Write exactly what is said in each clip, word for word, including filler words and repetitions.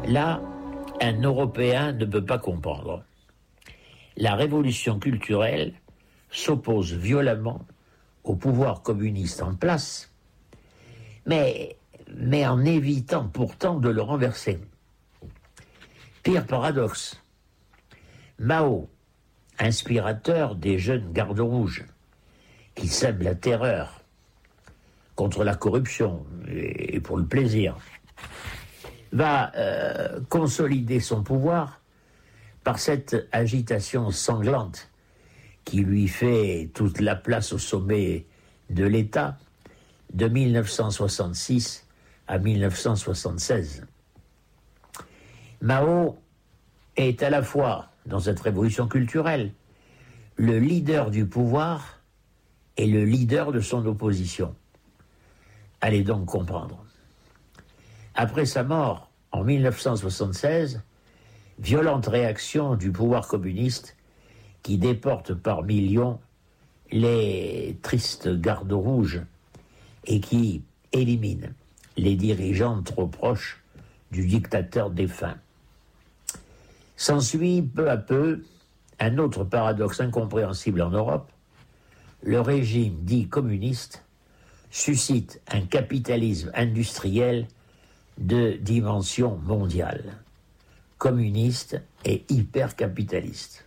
Là, un Européen ne peut pas comprendre. La révolution culturelle s'oppose violemment au pouvoir communiste en place, mais, mais en évitant pourtant de le renverser. Pire paradoxe, Mao, inspirateur des jeunes gardes rouges, qui sèment la terreur contre la corruption et pour le plaisir, va euh, consolider son pouvoir par cette agitation sanglante qui lui fait toute la place au sommet de l'État de mille neuf cent soixante-six à mille neuf cent soixante-seize. Mao est à la fois, dans cette révolution culturelle, le leader du pouvoir et le leader de son opposition. Allez donc comprendre. Après sa mort, en mille neuf cent soixante-seize, violente réaction du pouvoir communiste qui déporte par millions les tristes gardes rouges et qui élimine les dirigeants trop proches du dictateur défunt. S'ensuit peu à peu un autre paradoxe incompréhensible en Europe. Le régime dit communiste suscite un capitalisme industriel de dimension mondiale, communiste et hypercapitaliste.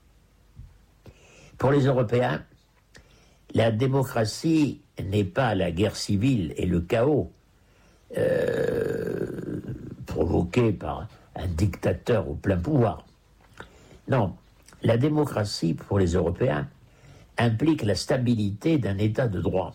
Pour les Européens, la démocratie n'est pas la guerre civile et le chaos euh, provoqué par un dictateur au plein pouvoir. Non, la démocratie pour les Européens implique la stabilité d'un état de droit,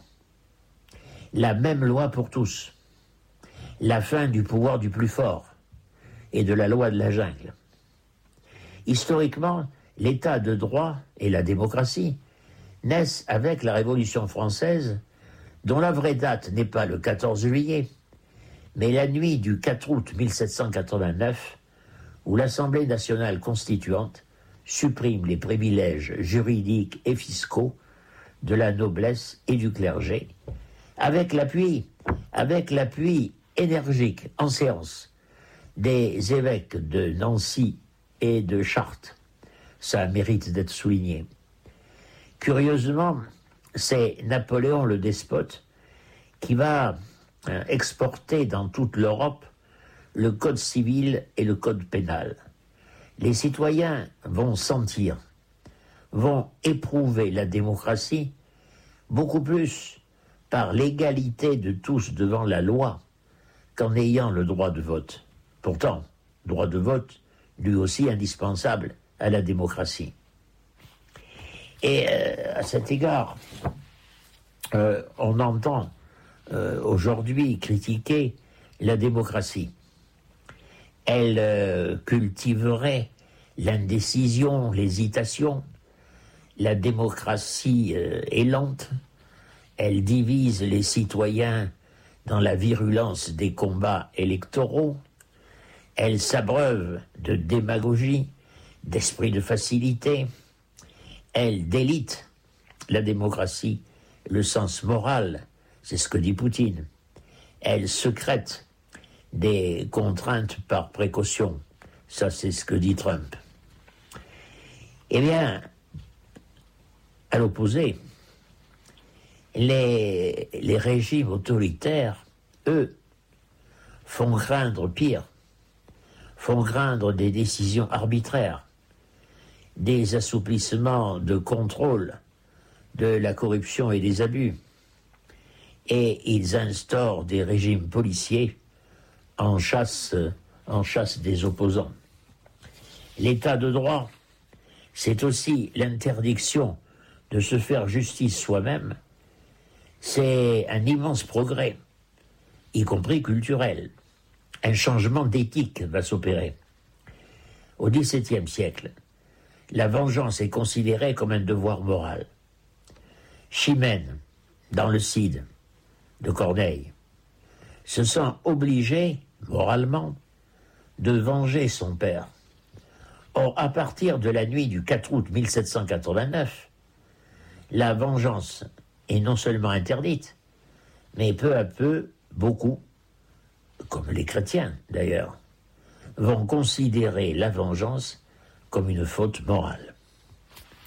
la même loi pour tous, la fin du pouvoir du plus fort et de la loi de la jungle. Historiquement, l'état de droit et la démocratie naissent avec la Révolution française, dont la vraie date n'est pas le quatorze juillet, mais la nuit du quatre août mille sept cent quatre-vingt-neuf, où l'Assemblée nationale constituante supprime les privilèges juridiques et fiscaux de la noblesse et du clergé, avec l'appui, avec l'appui énergique en séance des évêques de Nancy et de Chartres. Ça mérite d'être souligné. Curieusement, c'est Napoléon le despote qui va euh, exporter dans toute l'Europe le code civil et le code pénal. Les citoyens vont sentir, vont éprouver la démocratie beaucoup plus par l'égalité de tous devant la loi qu'en ayant le droit de vote. Pourtant, droit de vote, lui aussi indispensable à la démocratie. Et euh, à cet égard, euh, on entend euh, aujourd'hui critiquer la démocratie. Elle euh, cultiverait l'indécision, l'hésitation. La démocratie euh, est lente. Elle divise les citoyens dans la virulence des combats électoraux. Elle s'abreuve de démagogie, d'esprit de facilité. Elle délite la démocratie, le sens moral, c'est ce que dit Poutine. Elle secrète des contraintes par précaution, ça c'est ce que dit Trump. Eh bien, à l'opposé, les, les régimes autoritaires, eux, font craindre pire, font craindre des décisions arbitraires, des assouplissements de contrôle de la corruption et des abus, et ils instaurent des régimes policiers en chasse, en chasse des opposants. L'état de droit, c'est aussi l'interdiction de se faire justice soi-même. C'est un immense progrès, y compris culturel. Un changement d'éthique va s'opérer. Au dix-septième siècle, la vengeance est considérée comme un devoir moral. Chimène, dans le Cid, de Corneille, se sent obligé, moralement, de venger son père. Or, à partir de la nuit du quatre août mille sept cent quatre-vingt-neuf, la vengeance est non seulement interdite, mais peu à peu, beaucoup, comme les chrétiens d'ailleurs, vont considérer la vengeance comme une faute morale.